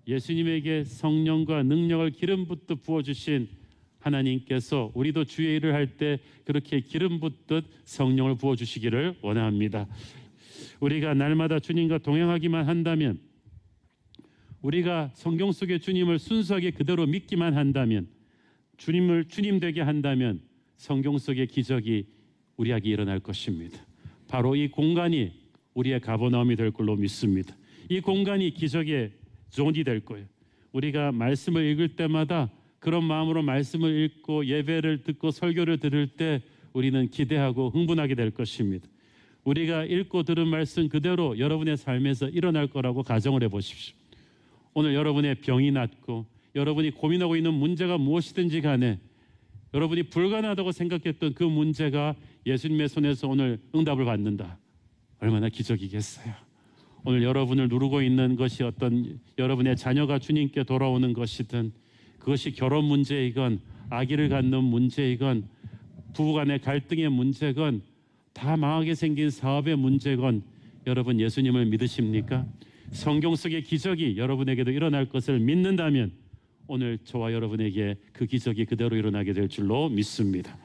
예수님에게 성령과 능력을 기름 붓듯 부어주신 하나님께서 우리도 주의 일을 할 때 그렇게 기름 붓듯 성령을 부어주시기를 원합니다. 우리가 날마다 주님과 동행하기만 한다면, 우리가 성경 속의 주님을 순수하게 그대로 믿기만 한다면, 주님을 주님 되게 한다면 성경 속의 기적이 우리에게 일어날 것입니다. 바로 이 공간이 우리의 가버나움이 될 걸로 믿습니다. 이 공간이 기적의 존이 될 거예요. 우리가 말씀을 읽을 때마다 그런 마음으로 말씀을 읽고 예배를 듣고 설교를 들을 때 우리는 기대하고 흥분하게 될 것입니다. 우리가 읽고 들은 말씀 그대로 여러분의 삶에서 일어날 거라고 가정을 해보십시오. 오늘 여러분의 병이 낫고 여러분이 고민하고 있는 문제가 무엇이든지 간에 여러분이 불가능하다고 생각했던 그 문제가 예수님의 손에서 오늘 응답을 받는다. 얼마나 기적이겠어요. 오늘 여러분을 누르고 있는 것이 어떤 여러분의 자녀가 주님께 돌아오는 것이든, 그것이 결혼 문제이건 아기를 갖는 문제이건 부부간의 갈등의 문제건 다 망하게 생긴 사업의 문제건, 여러분 예수님을 믿으십니까? 성경 속의 기적이 여러분에게도 일어날 것을 믿는다면 오늘 저와 여러분에게 그 기적이 그대로 일어나게 될 줄로 믿습니다.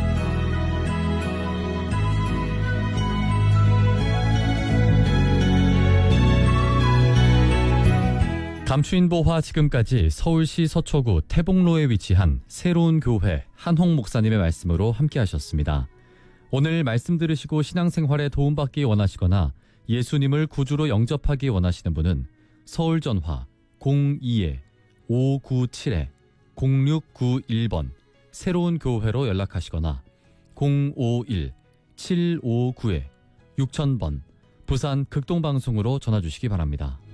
감추인보화 지금까지 서울시 서초구 태봉로에 위치한 새로운 교회 한홍 목사님의 말씀으로 함께 하셨습니다. 오늘 말씀 들으시고 신앙생활에 도움받기 원하시거나 예수님을 구주로 영접하기 원하시는 분은 서울전화 02-597-0691번 새로운 교회로 연락하시거나 051-759-6000번 부산 극동방송으로 전화주시기 바랍니다.